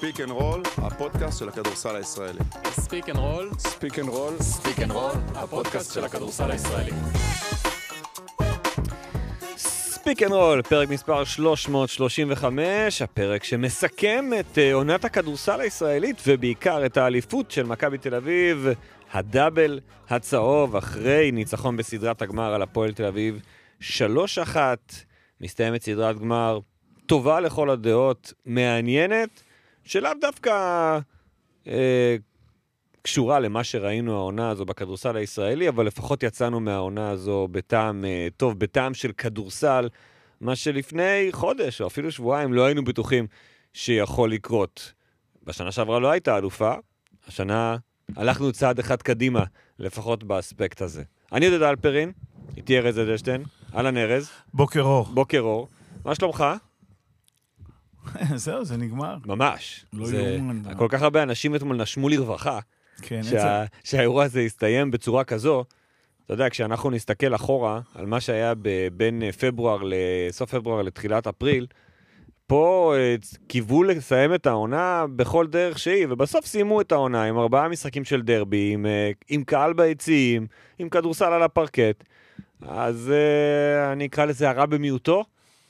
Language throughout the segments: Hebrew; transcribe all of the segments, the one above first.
ספיק אנד רול, הפודקאסט של הכדורסל הישראלי. ספיק אנד רול, ספיק אנד רול, ספיק אנד רול, הפודקאסט של הכדורסל הישראלי. ספיק אנד רול, פרק מספר 335, הפרק שמסכם את עונת הכדורסל הישראלית ובעיקר את האליפות של מכבי תל אביב, הדאבל הצהוב אחרי ניצחון בסדרת הגמר על הפועל תל אביב 3-1. מסתיימת סדרת גמר טובה לכל הדעות, מעניינת, שלאו דווקא קשורה למה שראינו העונה הזו בכדורסל הישראלי, אבל לפחות יצאנו מהעונה הזו בטעם טוב, בטעם של כדורסל, מה שלפני חודש או אפילו שבועיים לא היינו בטוחים שיכול לקרות. בשנה שעברה לא הייתה אלופה, השנה הלכנו צעד אחד קדימה, לפחות באספקט הזה. אני יודע אלפרין, איתי ארז אדלשטיין, אהלן ארז. בוקר אור. בוקר אור. מה שלומך? זהו, זה נגמר. ממש. לא זה... יאומן. כל כך הרבה אנשים אתמול נשמו לרווחה, כן, שהאירוע הזה יסתיים בצורה כזו. אתה יודע, כשאנחנו נסתכל אחורה על מה שהיה בין פברואר לסוף פברואר לתחילת אפריל, פה קיוו לסיים את העונה בכל דרך שהיא, ובסוף סיימו את העונה עם 4 משחקים של דרבי, עם קהל ביציעים, עם כדורסל על הפרקט. אז אני אקרא לזה הרע במיעוטו.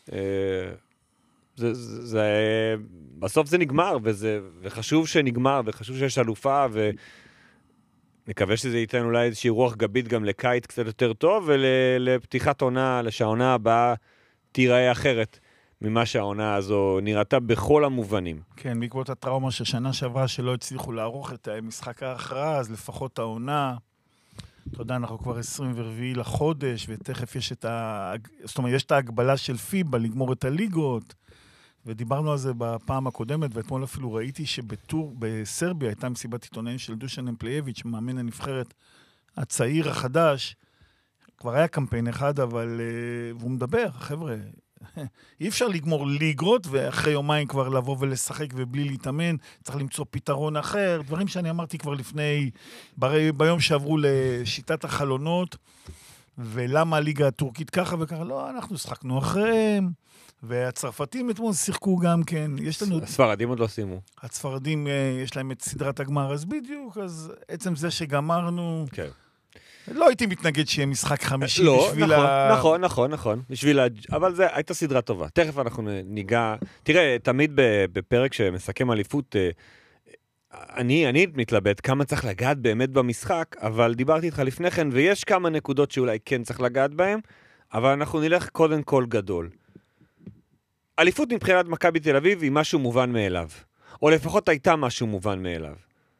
בסוף זה נגמר, וחשוב שנגמר, וחשוב שיש אלופה, ונקווה שזה ייתן אולי איזושהי רוח גבית גם לקיץ קצת יותר טוב, ולפתיחת עונה, שהעונה הבאה תיראה אחרת ממה שהעונה הזו נראתה בכל המובנים. כן, בעקבות הטראומה של שנה שעברה שלא הצליחו לערוך את משחק ההכרעה, אז לפחות העונה, אתה יודע, אנחנו כבר 24 לחודש, ותכף יש זאת אומרת, יש את ההגבלה של פיבה לגמור את הליגות, ודיברנו על זה בפעם הקודמת, ואתמול אפילו ראיתי בסרביה הייתה מסיבת עיתונאים של דושן אמפלייביץ', מאמן הנבחרת הצעיר החדש, כבר היה קמפיין אחד, אבל והוא מדבר, חבר'ה, אי אפשר לגמור ליגות, ואחרי יומיים כבר לבוא ולשחק ובלי להתאמן, צריך למצוא פתרון אחר, דברים שאני אמרתי כבר לפני, ביום שעברו לשיטת החלונות, ולמה הליגה הטורקית ככה וככה, לא, אנחנו שחקנו אחריהם, והצרפתים אתמול שיחקו גם כן, יש לנו... הספרדים עוד לא סיימו. הצפרדים, יש להם את סדרת הגמר, אז בדיוק, אז עצם זה שגמרנו... כן. לא הייתי מתנגד שיהיה משחק חמישי לא, בשביל נכון. אבל זה הייתה סדרה טובה. תכף אנחנו ניגע... תראה, תמיד בפרק שמסכם אליפות, אני מתלבט כמה צריך לגעת באמת במשחק, אבל דיברתי איתך לפני כן, ויש כמה נקודות שאולי כן צריך לגעת בהן, אבל אנחנו נלך קודם כל גדול. אליפות מבחינת מכבי תל אביב היא משהו מובן מאליו. או לפחות הייתה משהו מובן מאליו.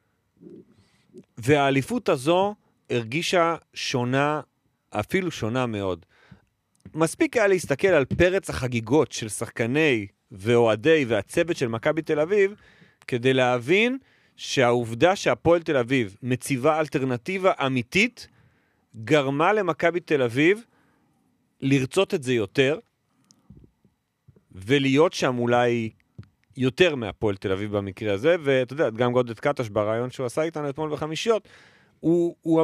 והאליפות הזו הרגישה שונה, אפילו שונה מאוד. מספיק היה להסתכל על פרץ החגיגות של שחקני ואוהדי והצוות של מכבי תל אביב, כדי להבין שהעובדה שהפועל תל אביב מציבה אלטרנטיבה אמיתית, גרמה למכבי תל אביב לרצות את זה יותר, ולהיות שם אולי יותר מהפועל תל אביב במקרה הזה, ואתה יודע, גם גודד קטש ברעיון שהוא עשה איתנו אתמול בחמישיות, הוא